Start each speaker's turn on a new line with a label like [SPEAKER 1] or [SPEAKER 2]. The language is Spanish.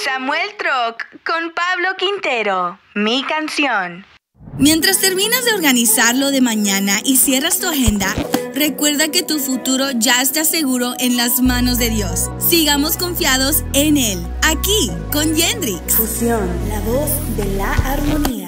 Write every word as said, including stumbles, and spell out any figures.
[SPEAKER 1] Samuel Troc con Pablo Quintero, mi canción.
[SPEAKER 2] Mientras terminas de organizar lo de mañana y cierras tu agenda, recuerda que tu futuro ya está seguro en las manos de Dios. Sigamos confiados en Él, aquí con Yendrix.
[SPEAKER 3] Fusión, la voz de la armonía.